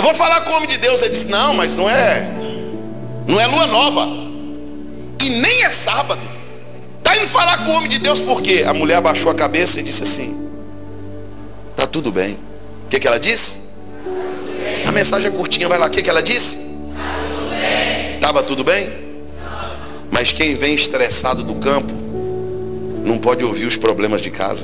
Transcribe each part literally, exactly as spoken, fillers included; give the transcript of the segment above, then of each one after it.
vou falar com o homem de Deus. Ele disse, não, mas não é, não é lua nova. E nem é sábado. Está indo falar com o homem de Deus por quê? A mulher abaixou a cabeça e disse assim, está tudo bem. O que, que ela disse? A mensagem é curtinha, vai lá. O que, que ela disse? Estava tudo bem? Mas quem vem estressado do campo não pode ouvir os problemas de casa.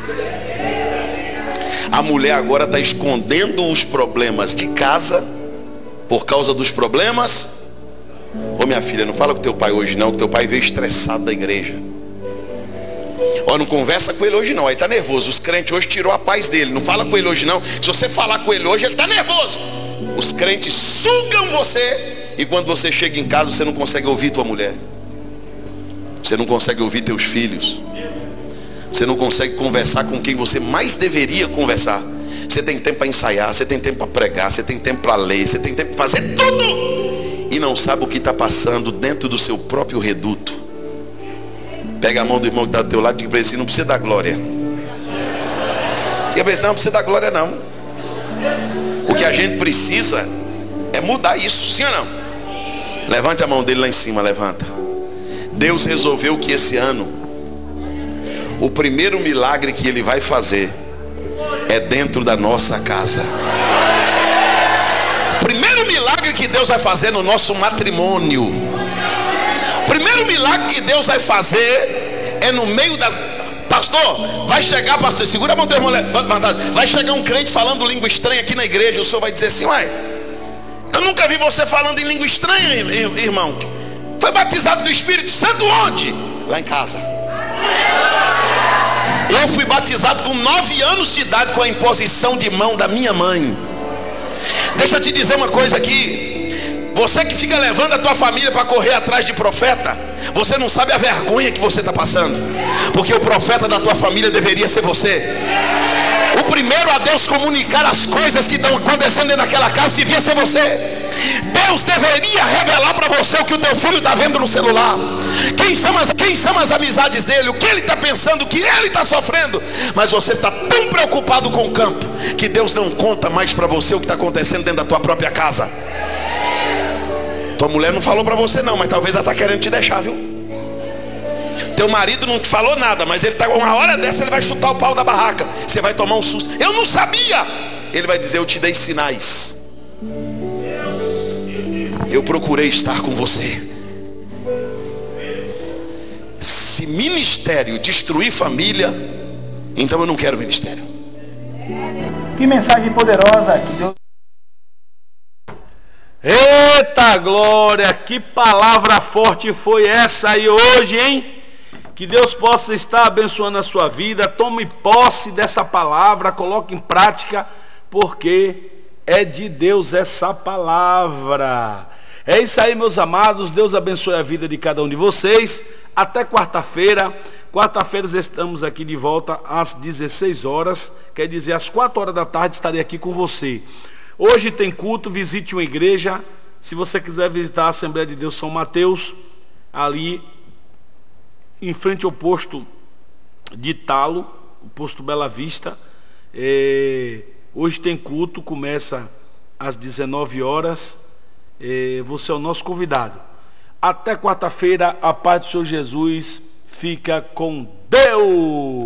A mulher agora está escondendo os problemas de casa por causa dos problemas. Ô minha filha, não fala com teu pai hoje não, que teu pai veio estressado da igreja. Ó, não conversa com ele hoje não, aí tá nervoso. Os crentes hoje tirou a paz dele. Não fala com ele hoje não. Se você falar com ele hoje, ele tá nervoso. Os crentes sugam você. E quando você chega em casa, você não consegue ouvir tua mulher. Você não consegue ouvir teus filhos. Você não consegue conversar com quem você mais deveria conversar. Você tem tempo para ensaiar, você tem tempo para pregar, você tem tempo para ler, você tem tempo para fazer tudo. E não sabe o que está passando dentro do seu próprio reduto. Pega a mão do irmão que está do teu lado e diga para ele assim, não precisa dar glória. Diga para ele, não, não precisa dar glória não. O que a gente precisa é mudar isso, sim ou não? Levante a mão dele lá em cima, levanta. Deus resolveu que esse ano o primeiro milagre que ele vai fazer é dentro da nossa casa. O primeiro milagre que Deus vai fazer no nosso matrimônio. O primeiro milagre que Deus vai fazer é no meio das... Pastor, vai chegar, pastor, segura a mão do irmão, vai chegar um crente falando língua estranha aqui na igreja. O senhor vai dizer assim, uai, eu nunca vi você falando em língua estranha, irmão. Foi batizado do Espírito Santo onde? Lá em casa. Eu fui batizado com nove anos de idade com a imposição de mão da minha mãe. Deixa eu te dizer uma coisa aqui. Você que fica levando a tua família para correr atrás de profeta, você não sabe a vergonha que você está passando. Porque o profeta da tua família deveria ser você. O primeiro a Deus comunicar as coisas que estão acontecendo dentro daquela casa devia ser você. Deus deveria revelar para você o que o teu filho está vendo no celular. Quem são, as, quem são as amizades dele, o que ele está pensando, o que ele está sofrendo. Mas você está tão preocupado com o campo que Deus não conta mais para você o que está acontecendo dentro da tua própria casa. Tua mulher não falou para você não, mas talvez ela está querendo te deixar, viu? Teu marido não te falou nada, mas ele está uma hora dessa, ele vai chutar o pau da barraca. Você vai tomar um susto. Eu não sabia. Ele vai dizer, eu te dei sinais. Eu procurei estar com você. Se ministério destruir família, então eu não quero ministério. Que mensagem poderosa que Deus... Eita glória, que palavra forte foi essa aí hoje, hein? Que Deus possa estar abençoando a sua vida. Tome posse dessa palavra, coloque em prática, porque é de Deus essa palavra. É isso aí, meus amados. Deus abençoe a vida de cada um de vocês. Até quarta-feira. Quarta-feira estamos aqui de volta às dezesseis horas. Quer dizer, às quatro horas da tarde estarei aqui com você. Hoje tem culto, visite uma igreja. Se você quiser visitar a Assembleia de Deus São Mateus, ali em frente ao posto de Talo, o posto Bela Vista. É, hoje tem culto, começa às dezenove horas. É, você é o nosso convidado. Até quarta-feira, a paz do Senhor Jesus. Fica com Deus.